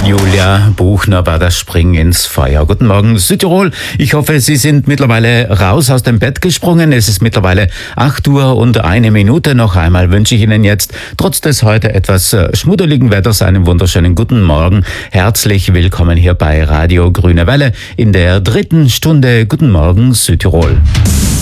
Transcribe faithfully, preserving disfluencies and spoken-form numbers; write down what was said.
Julia Buchner war das Springen ins Feuer. Guten Morgen, Südtirol. Ich hoffe, Sie sind mittlerweile raus aus dem Bett gesprungen. Es ist mittlerweile acht Uhr und eine Minute. Noch einmal wünsche ich Ihnen jetzt, trotz des heute etwas schmuddeligen Wetters, einen wunderschönen guten Morgen. Herzlich willkommen hier bei Radio Grüne Welle in der dritten Stunde. Guten Morgen, Südtirol.